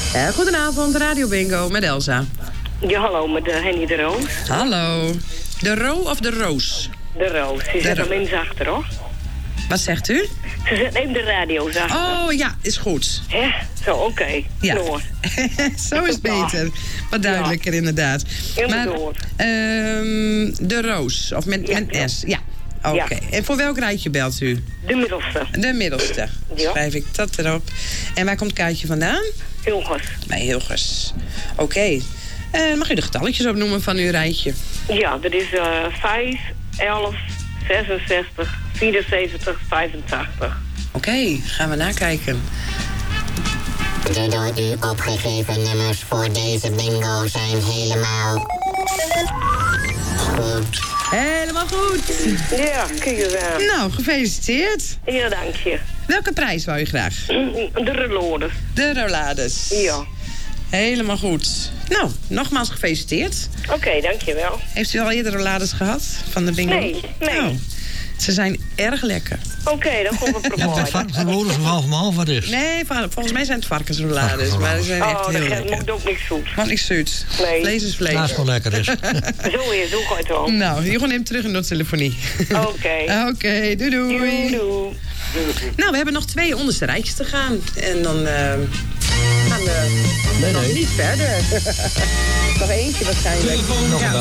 Goedenavond, Radio Bingo met Elsa. Ja, hallo, met Henny de Roos. Hallo. De Ro of de Roos? De Roos. Ze zet hem in zachter, hoor. Wat zegt u? Ze zet even de radio zachter. Oh ja, is goed. Hè? Zo, oké. Ja. Door. Zo is beter. Wat duidelijker inderdaad. Helemaal Maar, door. de Roos, of met S. Ja. Oké. Ja. En voor welk rijtje belt u? De middelste. De middelste. Ja. Schrijf ik dat erop. En waar komt het kaartje vandaan? Hilgers. Bij Hilgers. Oké. Mag u de getalletjes opnoemen van uw rijtje? Ja, dat is 5, 11, 66, 74, 85. Oké, gaan we nakijken. De door u opgegeven nummers voor deze bingo zijn helemaal goed. Helemaal goed. Ja, kijk eens aan. Nou, gefeliciteerd. Ja, dank je. Welke prijs wou u graag? De relodes. De rollades. Ja. Helemaal goed. Nou, nogmaals gefeliciteerd. Oké, dankjewel. Heeft u al eerder rollades gehad van de bingo? Nee. Nou, ze zijn erg lekker. Oké, dan komt het Ja, probleem. het varkensrollers of half wat is. Nee, volgens mij zijn het varkensrollades. Maar ze zijn echt Oh, heel dat lekker. moet ook niks zoet. Want niks zoet. Nee. Vlees is vlees. Ja, is gewoon lekker is. Zo is, doe het wel. Nou, Jeroen neemt terug in de telefonie. Oké. Oké, doei doei. Doei. Nou, we hebben nog 2 onderste rijtjes te gaan. En dan gaan we nog niet verder. Nog eentje waarschijnlijk. Nog Ja.